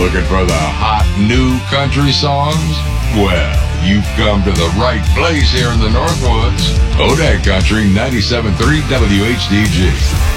Looking for the hot new country songs? Well, you've come to the right place here in the Northwoods. Odak Country 97.3 WHDG.